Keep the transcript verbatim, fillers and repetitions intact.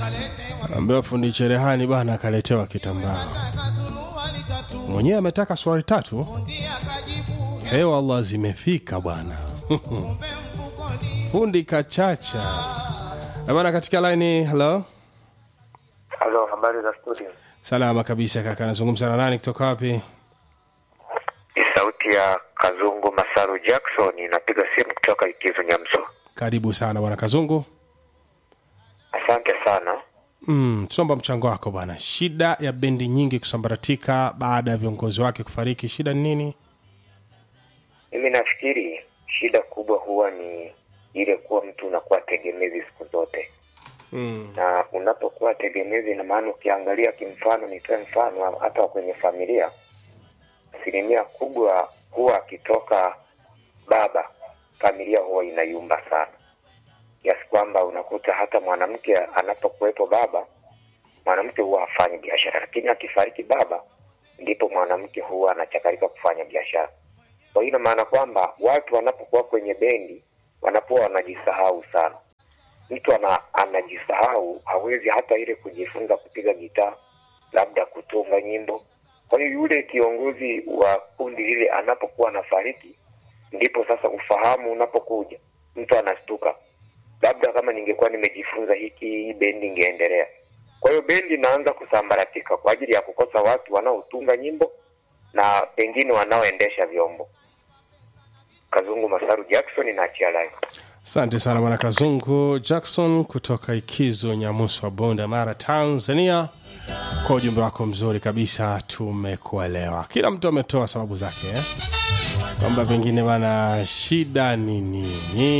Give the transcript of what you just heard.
Ambaye fundi cherehani bana akaletewa kitambaa. Mwenyewe ametaka swali tatu. Hewa Allah zimefika bwana. Fundi kachacha. Bana katika line, hello. Hello, habari za studio. Salama kabisa kaka, nazungumza na nani kutoka wapi? Sauti ya Kazungu Masaru Jackson, inapiga simu kutoka Ikizu Nyamso. Karibu sana bwana Kazungu. Asante sana. Mm, somba mchango wako bwana. Shida ya bendi nyingi kusambaratika baada ya viongozi wake kufariki, shida ni nini? Mimi nafikiri shida kubwa huwa ni ile kuwa mtu unakuwa tegemezi siku zote. Mm. Na unapokuwa tegemezi, na maana ukiangalia kimfano, nitoe mfano hata kwenye familia, asilimia kubwa huwa akitoka baba, familia huwa inayumba sana. Kiasi kwamba unakuta hata mwanamke anapokuwepo baba, mwanamke huwa hafanyi biashara, lakini akifariki baba ndipo mwanamke huwa anachakarika kufanya biashara. Kwa hiyo maana kwamba watu wanapokuwa kwenye bendi wanapokuwa wanajisahau sana. Mtu ana, anajisahau, hawezi hata ile kujifunza kupiga gitaa, labda kutunga nyimbo. Kwa hiyo yule kiongozi wa kundi lile anapokuwa anafariki, ndipo sasa ufahamu unapokuja, mtu anastuka, labda kama ningekuwa nimejifunza hiki, hii bendi ingeendelea. Kwa hiyo bendi inaanza kusambaratika kwa ajili ya kukosa watu wanaotunga nyimbo na pengine wanaoendesha vyombo. Kazungu Masaru Jackson, inaachia live. Asante sana bwana Kazungu Jackson kutoka Ikizu Nyamuso, Bonde Mara, Tanzania. Kwa ujumbe wako mzuri kabisa, tumekuelewa. Kila mtu ametoa sababu zake eh? Kwamba pengine bana shida ni nini.